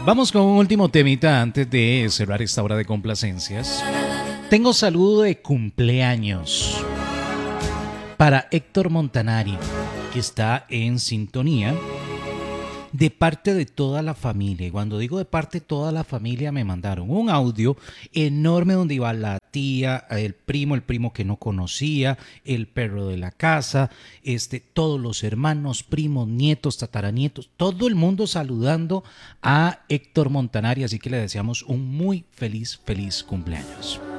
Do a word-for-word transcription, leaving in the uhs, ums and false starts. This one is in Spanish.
Vamos con un último temita antes de cerrar esta hora de complacencias. Tengo saludo de cumpleaños para Héctor Montanari, que está en sintonía, de parte de toda la familia. Y cuando digo de parte de toda la familia, me mandaron un audio enorme donde iba la tía, el primo, el primo que no conocía, el perro de la casa, este, todos los hermanos, primos, nietos, tataranietos, todo el mundo saludando a Héctor Montanari. Así que le deseamos un muy feliz, feliz cumpleaños.